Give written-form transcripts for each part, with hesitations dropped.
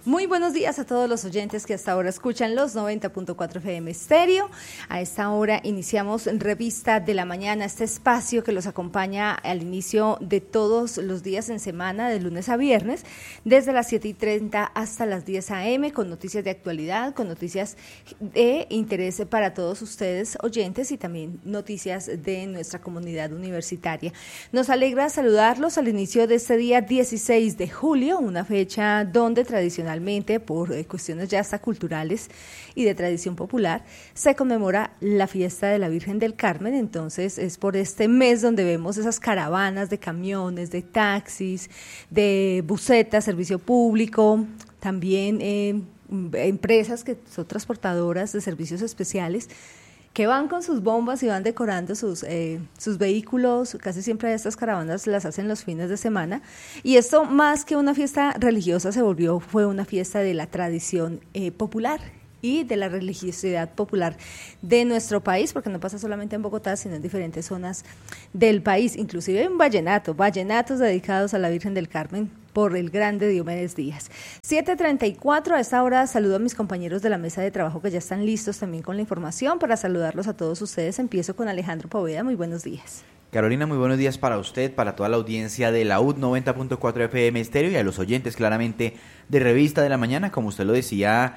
Muy buenos días a todos los oyentes que hasta ahora escuchan los 90.4 FM Estéreo. A esta hora iniciamos Revista de la Mañana, este espacio que los acompaña al inicio de todos los días en semana, de lunes a viernes, desde las 7:30 hasta las 10 a.m., con noticias de actualidad, con noticias de interés para todos ustedes oyentes y también noticias de nuestra comunidad universitaria. Nos alegra saludarlos al inicio de este día 16 de julio, una fecha donde tradicionalmente, por cuestiones ya hasta culturales y de tradición popular, se conmemora la fiesta de la Virgen del Carmen. Entonces es por este mes donde vemos esas caravanas de camiones, de taxis, de busetas, servicio público, también empresas que son transportadoras de servicios especiales, que van con sus bombas y van decorando sus vehículos. Casi siempre estas caravanas las hacen los fines de semana, y esto, más que una fiesta religiosa, fue una fiesta de la tradición popular y de la religiosidad popular de nuestro país, porque no pasa solamente en Bogotá, sino en diferentes zonas del país, inclusive en vallenatos dedicados a la Virgen del Carmen por el grande Diomedes Díaz. 7:34, a esta hora saludo a mis compañeros de la mesa de trabajo que ya están listos también con la información para saludarlos a todos ustedes. Empiezo con Alejandro Poveda. Muy buenos días. Carolina, muy buenos días para usted, para toda la audiencia de la UD 90.4 FM Estéreo y a los oyentes claramente de Revista de la Mañana. Como usted lo decía,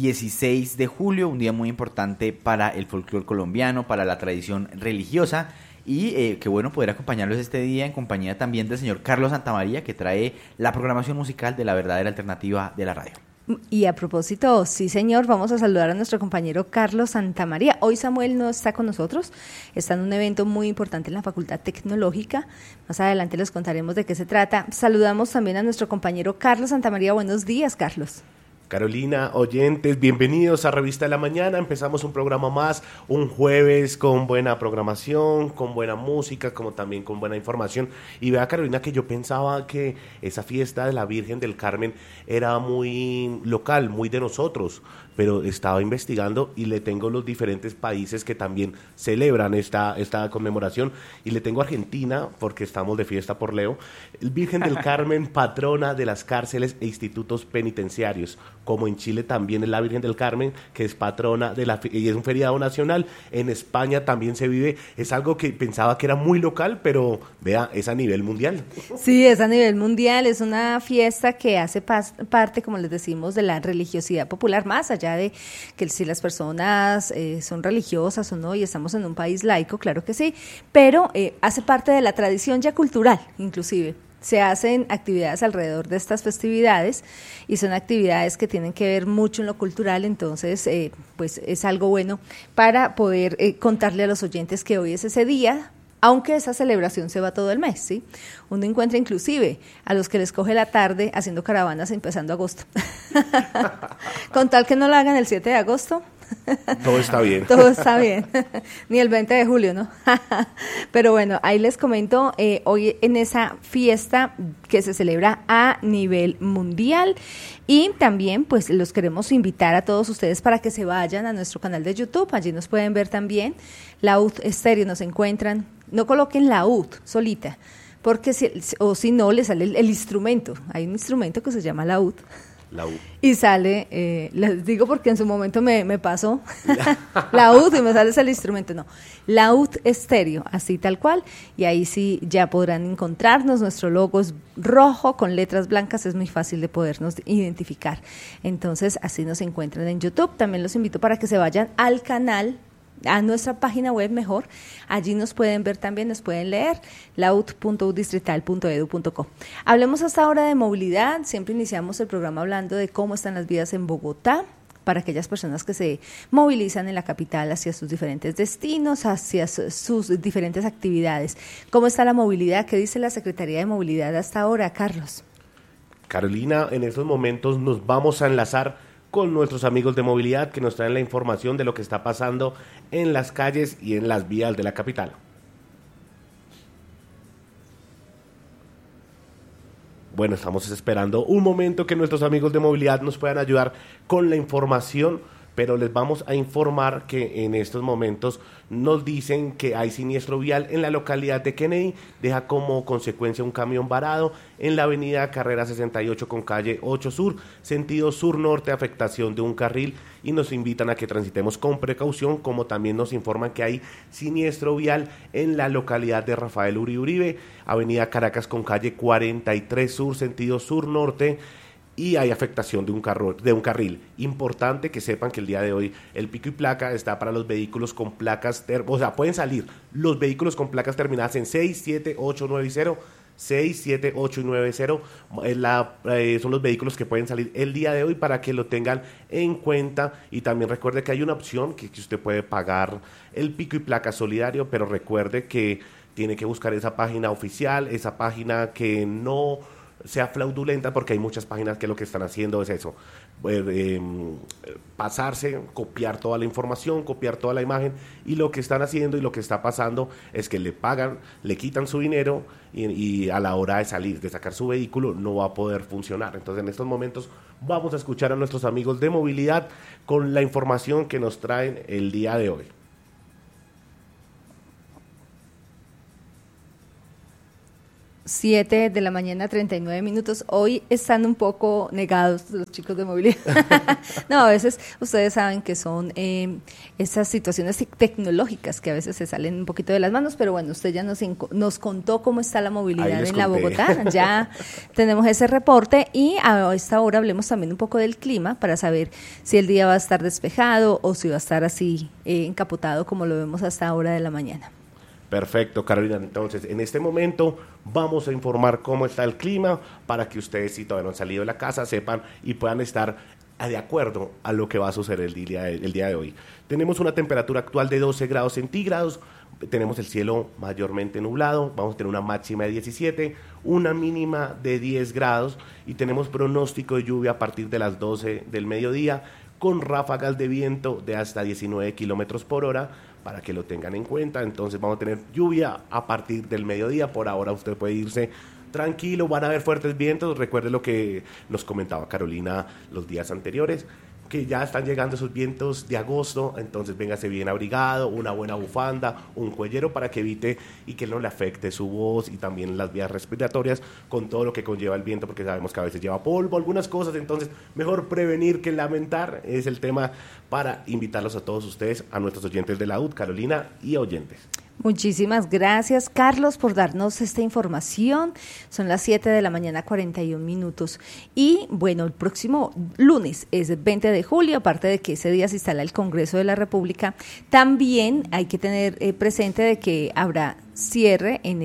16 de julio, un día muy importante para el folclore colombiano, para la tradición religiosa, y qué bueno poder acompañarlos este día en compañía también del señor Carlos Santamaría, que trae la programación musical de la verdadera alternativa de la radio. Y a propósito, sí señor, vamos a saludar a nuestro compañero Carlos Santamaría. Hoy Samuel no está con nosotros, está en un evento muy importante en la Facultad Tecnológica. Más adelante les contaremos de qué se trata. Saludamos también a nuestro compañero Carlos Santamaría. Buenos días, Carlos. Carolina, oyentes, bienvenidos a Revista de la Mañana. Empezamos un programa más, un jueves con buena programación, con buena música, como también con buena información. Y vea, Carolina, que yo pensaba que esa fiesta de la Virgen del Carmen era muy local, muy de nosotros, pero estaba investigando y le tengo los diferentes países que también celebran esta conmemoración, y le tengo Argentina, porque estamos de fiesta por Leo, el Virgen del Carmen, patrona de las cárceles e institutos penitenciarios. Como en Chile también es la Virgen del Carmen, que es patrona y es un feriado nacional. En España también se vive, es algo que pensaba que era muy local, pero vea, es a nivel mundial. Sí, es a nivel mundial, es una fiesta que hace parte, como les decimos, de la religiosidad popular, más allá de que si las personas son religiosas o no, y estamos en un país laico, claro que sí, pero hace parte de la tradición ya cultural, inclusive. Se hacen actividades alrededor de estas festividades y son actividades que tienen que ver mucho en lo cultural. Entonces pues es algo bueno para poder contarle a los oyentes que hoy es ese día, aunque esa celebración se va todo el mes, ¿sí? Uno encuentra inclusive a los que les coge la tarde haciendo caravanas empezando agosto. Con tal que no la hagan el 7 de agosto. Todo está bien. Todo está bien. Ni el 20 de julio, ¿no? Pero bueno, ahí les comento, hoy en esa fiesta que se celebra a nivel mundial, y también pues los queremos invitar a todos ustedes para que se vayan a nuestro canal de YouTube. Allí nos pueden ver también. La UD Estéreo nos encuentran. No coloquen la UD solita, porque si no, les sale el instrumento. Hay un instrumento que se llama la UD. La U. Y sale, les digo porque en su momento me pasó la UD y me sale ese instrumento, no, la UD Estéreo, así tal cual, y ahí sí ya podrán encontrarnos. Nuestro logo es rojo con letras blancas, es muy fácil de podernos identificar. Entonces así nos encuentran en YouTube. También los invito para que se vayan al canal, a nuestra página web mejor, allí nos pueden ver también, nos pueden leer, laud.uddistrital.edu.co. Hablemos hasta ahora de movilidad. Siempre iniciamos el programa hablando de cómo están las vías en Bogotá, para aquellas personas que se movilizan en la capital hacia sus diferentes destinos, hacia sus diferentes actividades. ¿Cómo está la movilidad? ¿Qué dice la Secretaría de Movilidad hasta ahora, Carlos? Carolina, en estos momentos nos vamos a enlazar con nuestros amigos de movilidad que nos traen la información de lo que está pasando en las calles y en las vías de la capital. Bueno, estamos esperando un momento que nuestros amigos de movilidad nos puedan ayudar con la información pero les vamos a informar que en estos momentos nos dicen que hay siniestro vial en la localidad de Kennedy, deja como consecuencia un camión varado en la avenida Carrera 68 con calle 8 Sur, sentido sur-norte, afectación de un carril, y nos invitan a que transitemos con precaución, como también nos informan que hay siniestro vial en la localidad de Rafael Uribe, avenida Caracas con calle 43 Sur, sentido sur-norte, y hay afectación de un carril. Importante que sepan que el día de hoy el pico y placa está para los vehículos con placas, o sea, pueden salir los vehículos con placas terminadas en 6, 7, 8, 9 y 0, 6, 7, 8 y 9, 0, son los vehículos que pueden salir el día de hoy para que lo tengan en cuenta. Y también recuerde que hay una opción que usted puede pagar el pico y placa solidario, pero recuerde que tiene que buscar esa página oficial, esa página que no sea fraudulenta, porque hay muchas páginas que lo que están haciendo es eso, pasarse, copiar toda la información, copiar toda la imagen, y lo que están haciendo y lo que está pasando es que le pagan, le quitan su dinero y a la hora de salir, de sacar su vehículo, no va a poder funcionar. Entonces en estos momentos vamos a escuchar a nuestros amigos de movilidad con la información que nos traen el día de hoy. 7 de la mañana, 39 minutos. Hoy están un poco negados los chicos de movilidad. No, a veces ustedes saben que son esas situaciones tecnológicas que a veces se salen un poquito de las manos, pero bueno, usted ya nos contó cómo está la movilidad en la Bogotá. Ya tenemos ese reporte, y a esta hora hablemos también un poco del clima para saber si el día va a estar despejado o si va a estar así encapotado como lo vemos hasta ahora de la mañana. Perfecto, Carolina. Entonces, en este momento vamos a informar cómo está el clima para que ustedes, si todavía no han salido de la casa, sepan y puedan estar de acuerdo a lo que va a suceder el día de hoy. Tenemos una temperatura actual de 12 grados centígrados, tenemos el cielo mayormente nublado, vamos a tener una máxima de 17, una mínima de 10 grados, y tenemos pronóstico de lluvia a partir de las 12 del mediodía, con ráfagas de viento de hasta 19 kilómetros por hora, para que lo tengan en cuenta. Entonces vamos a tener lluvia a partir del mediodía. Por ahora usted puede irse tranquilo, van a haber fuertes vientos. Recuerde lo que nos comentaba Carolina los días anteriores, que ya están llegando esos vientos de agosto, entonces véngase bien abrigado, una buena bufanda, un cuellero para que evite y que no le afecte su voz y también las vías respiratorias con todo lo que conlleva el viento, porque sabemos que a veces lleva polvo, algunas cosas. Entonces mejor prevenir que lamentar, es el tema para invitarlos a todos ustedes, a nuestros oyentes de la UD, Carolina, y oyentes. Muchísimas gracias, Carlos, por darnos esta información. Son las 7 de la mañana, 41 minutos. Y bueno, el próximo lunes es 20 de julio, aparte de que ese día se instala el Congreso de la República, también hay que tener presente de que habrá cierre en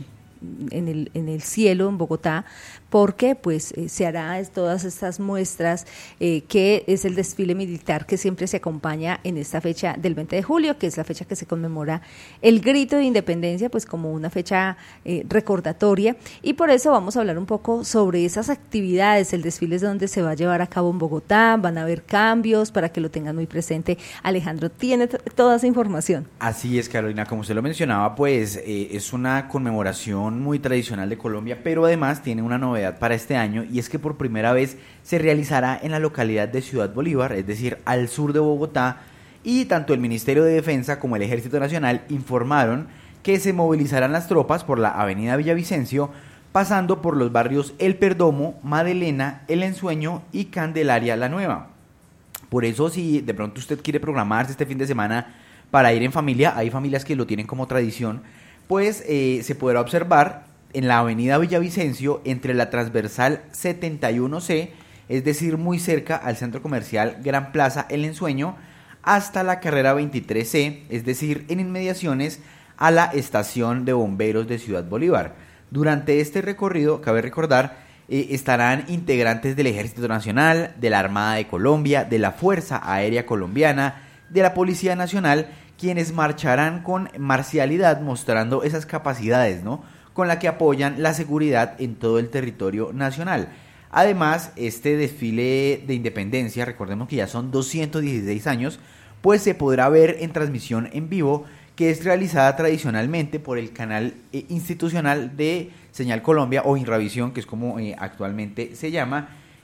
el cielo en Bogotá, porque pues se hará todas estas muestras, que es el desfile militar que siempre se acompaña en esta fecha del 20 de julio, que es la fecha que se conmemora el grito de independencia, pues como una fecha recordatoria, y por eso vamos a hablar un poco sobre esas actividades. El desfile es donde se va a llevar a cabo en Bogotá, van a haber cambios para que lo tengan muy presente. Alejandro tiene toda esa información. Así es, Carolina, como usted lo mencionaba, pues es una conmemoración muy tradicional de Colombia, pero además tiene una novedad para este año, y es que por primera vez se realizará en la localidad de Ciudad Bolívar, es decir, al sur de Bogotá, y tanto el Ministerio de Defensa como el Ejército Nacional informaron que se movilizarán las tropas por la avenida Villavicencio, pasando por los barrios El Perdomo, Madelena, El Ensueño y Candelaria la Nueva. Por eso, si de pronto usted quiere programarse este fin de semana para ir en familia, hay familias que lo tienen como tradición, pues se podrá observar en la avenida Villavicencio, entre la transversal 71C, es decir, muy cerca al centro comercial Gran Plaza El Ensueño, hasta la carrera 23C, es decir, en inmediaciones a la estación de bomberos de Ciudad Bolívar. Durante este recorrido, cabe recordar, estarán integrantes del Ejército Nacional, de la Armada de Colombia, de la Fuerza Aérea Colombiana, de la Policía Nacional, quienes marcharán con marcialidad, mostrando esas capacidades, ¿no?, con la que apoyan la seguridad en todo el territorio nacional. Además, este desfile de independencia, recordemos que ya son 216 años, pues se podrá ver en transmisión en vivo, que es realizada tradicionalmente por el canal institucional de Señal Colombia, o Inravisión, que es como actualmente se llama,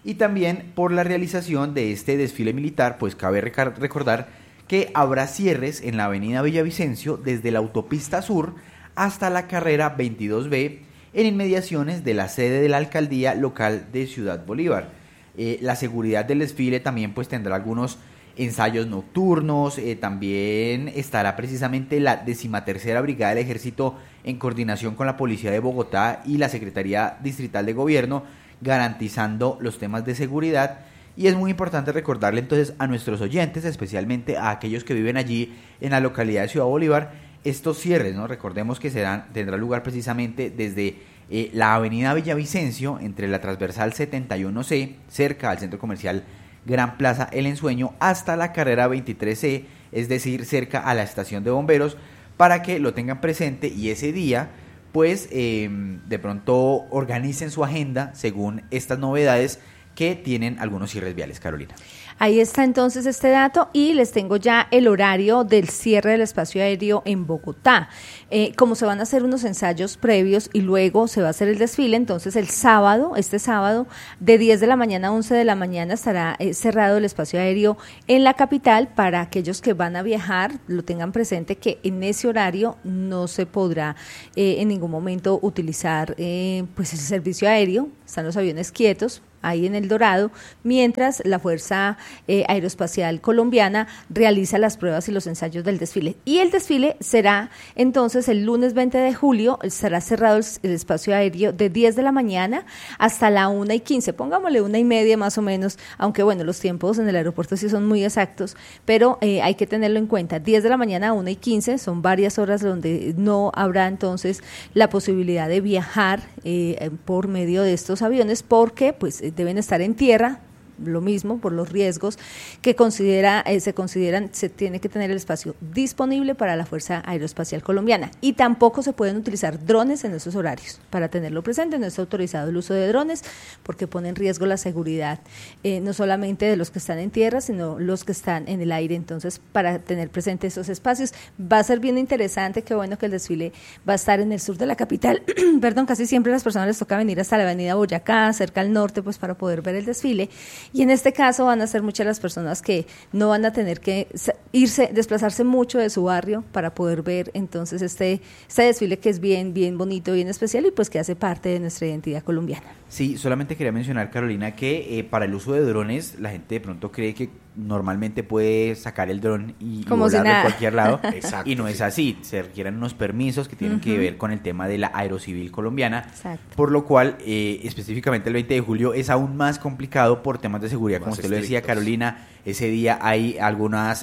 y también por la realización de este desfile militar, pues cabe recordar que habrá cierres en la avenida Villavicencio desde la autopista sur hasta la carrera 22B en inmediaciones de la sede de la alcaldía local de Ciudad Bolívar. La seguridad del desfile también pues tendrá algunos ensayos nocturnos, también estará precisamente la 13ª Brigada del Ejército en coordinación con la Policía de Bogotá y la Secretaría Distrital de Gobierno, garantizando los temas de seguridad. Y es muy importante recordarle entonces a nuestros oyentes, especialmente a aquellos que viven allí en la localidad de Ciudad Bolívar, estos cierres, ¿no? Recordemos que tendrá lugar precisamente desde la avenida Villavicencio, entre la transversal 71C, cerca al centro comercial Gran Plaza El Ensueño, hasta la carrera 23C, es decir, cerca a la estación de bomberos, para que lo tengan presente y ese día, pues, de pronto organicen su agenda según estas novedades que tienen algunos cierres viales, Carolina. Ahí está entonces este dato y les tengo ya el horario del cierre del espacio aéreo en Bogotá. Como se van a hacer unos ensayos previos y luego se va a hacer el desfile, entonces el sábado, este sábado, de 10 de la mañana a 11 de la mañana estará cerrado el espacio aéreo en la capital. Para aquellos que van a viajar, lo tengan presente que en ese horario no se podrá en ningún momento utilizar pues el servicio aéreo, están los aviones quietos ahí en El Dorado, mientras la Fuerza Aeroespacial Colombiana realiza las pruebas y los ensayos del desfile. Y el desfile será entonces el lunes 20 de julio, estará cerrado el espacio aéreo de 10 de la mañana hasta la 1:15, pongámosle 1:30 más o menos, aunque bueno, los tiempos en el aeropuerto sí son muy exactos, pero hay que tenerlo en cuenta, 10 de la mañana a 1:15, son varias horas donde no habrá entonces la posibilidad de viajar por medio de estos aviones, porque pues deben estar en tierra, lo mismo por los riesgos que se tiene que tener el espacio disponible para la Fuerza Aeroespacial Colombiana, y tampoco se pueden utilizar drones en esos horarios. Para tenerlo presente, no está autorizado el uso de drones porque pone en riesgo la seguridad no solamente de los que están en tierra, sino los que están en el aire. Entonces, para tener presente esos espacios, va a ser bien interesante. Qué bueno que el desfile va a estar en el sur de la capital. Perdón, casi siempre a las personas les toca venir hasta la avenida Boyacá, cerca al norte, pues para poder ver el desfile. Y en este caso van a ser muchas las personas que no van a tener que desplazarse mucho de su barrio para poder ver entonces este desfile, que es bien, bien bonito, bien especial, y pues que hace parte de nuestra identidad colombiana. Sí, solamente quería mencionar, Carolina, que para el uso de drones, la gente de pronto cree que normalmente puede sacar el dron y volar de cualquier lado. Exacto, y no es así. Se requieren unos permisos que tienen que ver con el tema de la Aerocivil colombiana. Exacto. Por lo cual, específicamente el 20 de julio es aún más complicado por temas de seguridad. Como usted lo decía, Carolina, ese día hay algunos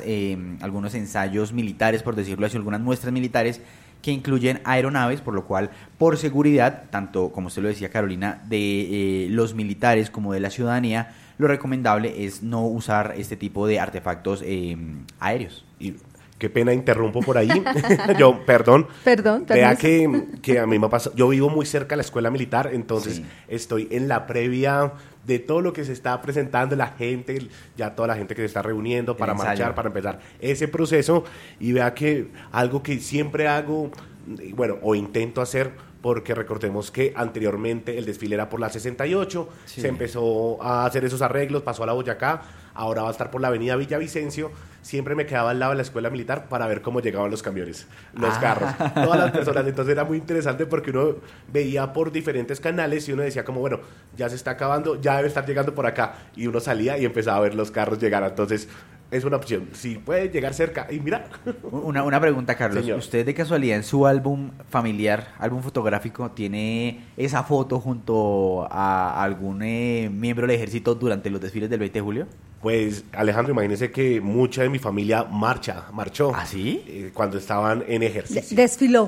ensayos militares, por decirlo así, algunas muestras militares que incluyen aeronaves, por lo cual, por seguridad, tanto como usted lo decía, Carolina, de los militares como de la ciudadanía, lo recomendable es no usar este tipo de artefactos aéreos. Y qué pena, interrumpo por ahí. Yo, perdón. Vea que a mí me pasa, yo vivo muy cerca de la escuela militar, entonces sí, estoy en la previa de todo lo que se está presentando, la gente, ya toda la gente que se está reuniendo para marchar, para empezar ese proceso, y vea que algo que siempre hago, bueno, o intento hacer, porque recordemos que anteriormente el desfile era por la 68, sí, se empezó a hacer esos arreglos, pasó a la Boyacá, ahora va a estar por la avenida Villavicencio. Siempre me quedaba al lado de la escuela militar para ver cómo llegaban los camiones, los carros, todas las personas. Entonces era muy interesante porque uno veía por diferentes canales y uno decía como, bueno, ya se está acabando, ya debe estar llegando por acá, y uno salía y empezaba a ver los carros llegar. Entonces es una opción, si puede llegar cerca. Y mira, una pregunta, Carlos. Señor. ¿Usted de casualidad en su álbum familiar, álbum fotográfico, tiene esa foto junto a algún miembro del ejército durante los desfiles del 20 de julio? Pues, Alejandro, imagínese que mucha de mi familia marchó. ¿Ah, sí? Cuando estaban en ejercicio. Desfiló.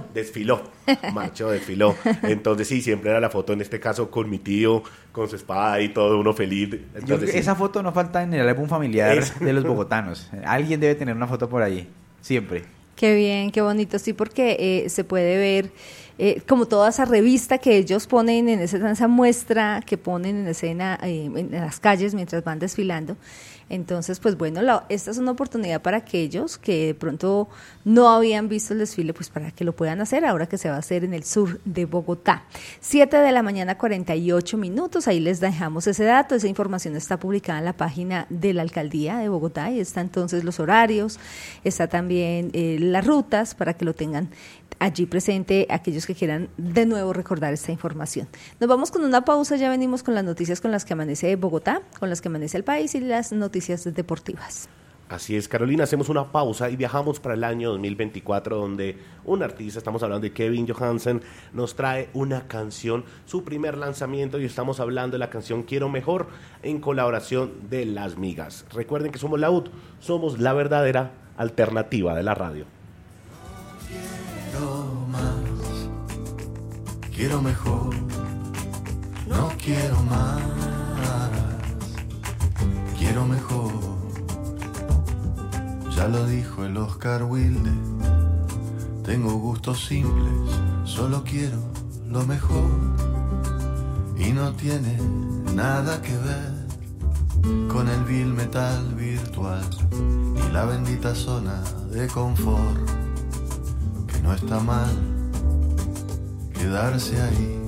Desfiló. Entonces, sí, siempre era la foto, en este caso, con mi tío, con su espada y todo, uno feliz. Entonces, esa foto no falta en el álbum familiar de los bogotanos. Alguien debe tener una foto por ahí, siempre. Qué bien, qué bonito, sí, porque se puede ver como toda esa revista que ellos ponen en esa muestra que ponen en escena en las calles mientras van desfilando. Entonces, pues bueno, esta es una oportunidad para aquellos que de pronto no habían visto el desfile, pues para que lo puedan hacer ahora que se va a hacer en el sur de Bogotá. 7 de la mañana, 48 minutos, ahí les dejamos ese dato, esa información está publicada en la página de la Alcaldía de Bogotá, y está entonces los horarios, está también las rutas para que lo tengan allí presente aquellos que quieran de nuevo recordar esta información. Nos vamos con una pausa, ya venimos con las noticias con las que amanece Bogotá, con las que amanece el país y las noticias deportivas. Así es, Carolina, hacemos una pausa y viajamos para el año 2024, donde un artista, estamos hablando de Kevin Johansen, nos trae una canción, su primer lanzamiento, y estamos hablando de la canción Quiero Mejor, en colaboración de Las Migas. Recuerden que somos la UD, somos la verdadera alternativa de la radio. Quiero mejor, no quiero más, quiero mejor. Ya lo dijo el Oscar Wilde, tengo gustos simples, solo quiero lo mejor. Y no tiene nada que ver con el vil metal virtual, ni la bendita zona de confort, que no está mal quedarse ahí.